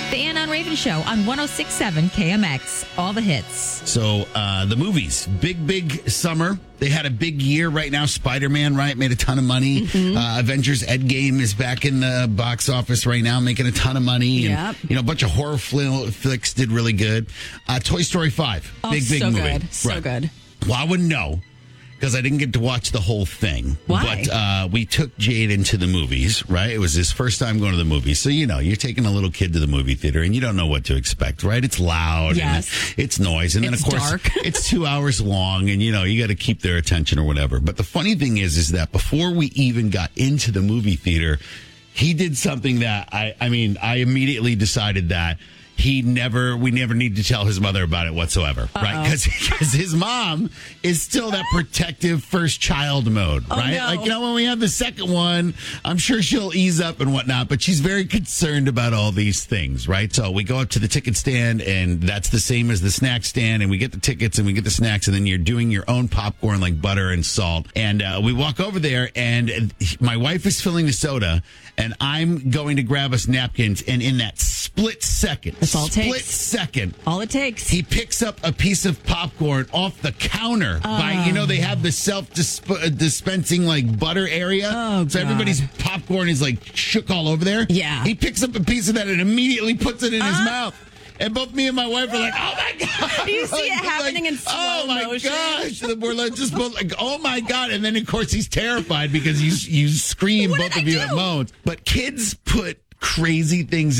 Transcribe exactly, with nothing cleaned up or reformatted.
The Ann on Raven Show on one oh six point seven K M X. All the hits. So, uh, the movies. Big, big summer. They had a big year right now. Spider-Man, right, made a ton of money. Mm-hmm. Uh, Avengers Endgame is back in the box office right now, making a ton of money. Yep. And, you know, a bunch of horror fl- flicks did really good. Uh, Toy Story five. Oh, big, big so movie. good. So right. good. Well, I wouldn't know because I didn't get to watch the whole thing. Why? But uh, we took Jade into the movies, right? It was his first time going to the movies. So, you know, you're taking a little kid to the movie theater and you don't know what to expect, right? It's loud. Yes. And it's noise. And It's then, of course, dark. it's two hours long and, you know, you got to keep their attention or whatever. But the funny thing is, is that before we even got into the movie theater, he did something that I, I mean, I immediately decided that he never, we never need to tell his mother about it whatsoever, Uh-oh. right? Because his mom is still that protective first child mode, oh, right? No. Like, you know, when we have the second one, I'm sure she'll ease up and whatnot, but she's very concerned about all these things, right? So we go up to the ticket stand and that's the same as the snack stand and we get the tickets and we get the snacks and then you're doing your own popcorn like butter and salt. And uh, we walk over there and my wife is filling the soda and I'm going to grab us napkins and in that split second, That's all it split takes. second. All it takes. He picks up a piece of popcorn off the counter. Oh. By you know they have the self dispensing like butter area, oh, so God. everybody's popcorn is like shook all over there. Yeah. He picks up a piece of that and immediately puts it in uh. his mouth. And both me and my wife are like, "Oh my god!" You see like, it happening like, in slow Oh my motion. gosh! We're like, just both like, "Oh my god!" And then of course he's terrified because you you scream What both did of I you do? at moans. But kids put crazy things